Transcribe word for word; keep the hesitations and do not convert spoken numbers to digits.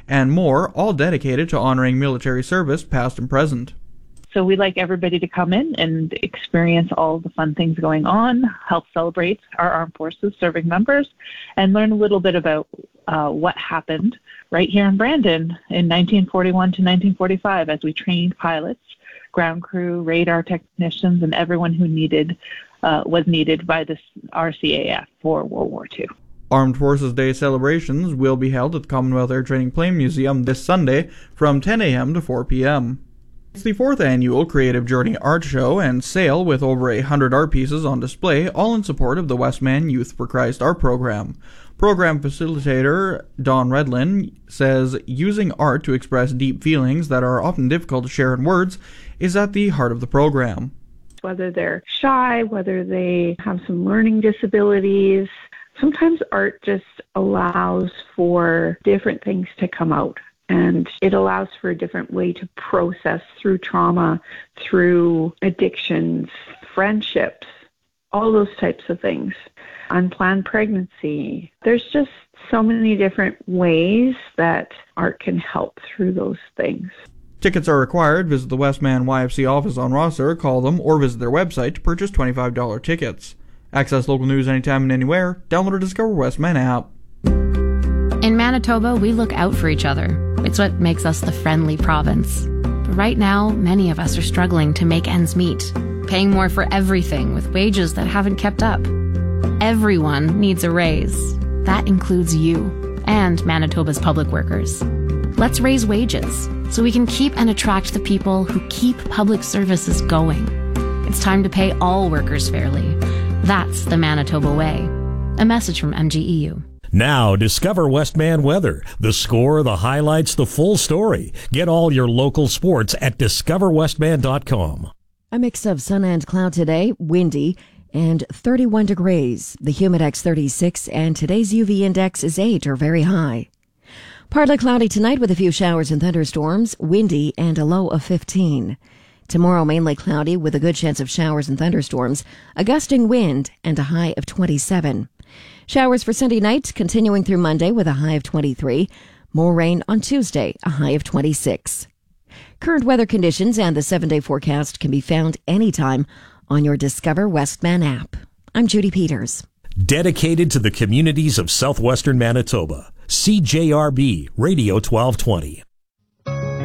and more, all dedicated to honoring military service past and present. So we'd like everybody to come in and experience all the fun things going on, help celebrate our armed forces serving members, and learn a little bit about uh, what happened right here in Brandon in nineteen forty-one to nineteen forty-five as we trained pilots, ground crew, radar technicians, and everyone who needed uh, was needed by this R C A F for World War Two. Armed Forces Day celebrations will be held at the Commonwealth Air Training Plane Museum this Sunday from ten a.m. to four p.m. It's the fourth annual Creative Journey Art Show and Sale with over a hundred art pieces on display, all in support of the Westman Youth for Christ art program. Program facilitator Don Redlin says using art to express deep feelings that are often difficult to share in words is at the heart of the program. Whether they're shy, whether they have some learning disabilities, sometimes art just allows for different things to come out. And it allows for a different way to process through trauma, through addictions, friendships, all those types of things. Unplanned pregnancy. There's just so many different ways that art can help through those things. Tickets are required. Visit the Westman Y F C office on Rosser, call them, or visit their website to purchase twenty-five dollars tickets. Access local news anytime and anywhere. Download or Discover Westman app. In Manitoba, we look out for each other. It's what makes us the friendly province. But right now, many of us are struggling to make ends meet, paying more for everything with wages that haven't kept up. Everyone needs a raise. That includes you and Manitoba's public workers. Let's raise wages so we can keep and attract the people who keep public services going. It's time to pay all workers fairly. That's the Manitoba way. A message from M G E U. Now, discover Westman Weather. The score, the highlights, the full story. Get all your local sports at discover westman dot com. A mix of sun and cloud today, windy, and thirty-one degrees. The Humidex thirty-six, and today's U V index is eight, or very high. Partly cloudy tonight with a few showers and thunderstorms, windy, and a low of fifteen. Tomorrow, mainly cloudy with a good chance of showers and thunderstorms, a gusting wind, and a high of twenty-seven. Showers for Sunday night, continuing through Monday with a high of twenty-three. More rain on Tuesday, a high of twenty-six. Current weather conditions and the seven-day forecast can be found anytime on your Discover Westman app. I'm Judy Peters. Dedicated to the communities of southwestern Manitoba, C J R B Radio twelve twenty.